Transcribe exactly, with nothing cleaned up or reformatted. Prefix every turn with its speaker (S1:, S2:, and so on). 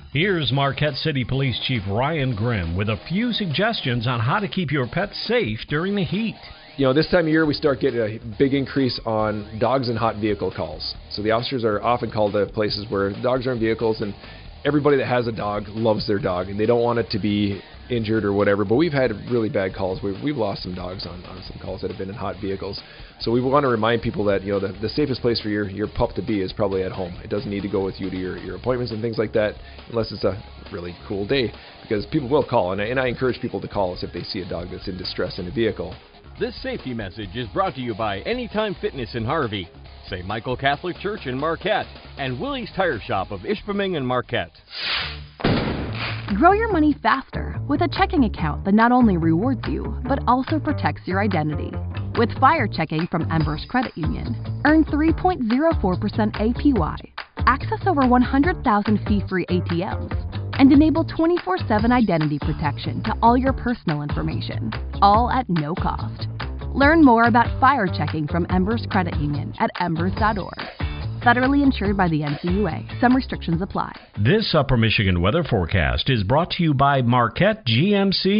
S1: Here's Marquette City Police Chief Ryan Grimm with a few suggestions on how to keep your pets safe during the heat.
S2: You know, this time of year we start getting a big increase on dogs and hot vehicle calls. So the officers are often called to places where dogs are in vehicles, and everybody that has a dog loves their dog, and they don't want it to be injured or whatever. But we've had really bad calls. We've, we've lost some dogs on, on some calls that have been in hot vehicles. So we want to remind people that, you know, the, the safest place for your, your pup to be is probably at home. It doesn't need to go with you to your, your appointments and things like that, unless it's a really cool day, because people will call, and I, and I encourage people to call us if they see a dog that's in distress in a vehicle.
S3: This safety message is brought to you by Anytime Fitness in Harvey, Saint Michael Catholic Church in Marquette, and Willie's Tire Shop of Ishpeming and Marquette.
S4: Grow your money faster with a checking account that not only rewards you, but also protects your identity. With Fire Checking from Embers Credit Union, earn three point zero four percent A P Y, access over one hundred thousand fee-free A T Ms, and enable twenty-four seven identity protection to all your personal information, all at no cost. Learn more about Fire Checking from Embers Credit Union at embers dot org. Federally insured by the N C U A. Some restrictions apply.
S1: This Upper Michigan weather forecast is brought to you by Marquette G M C.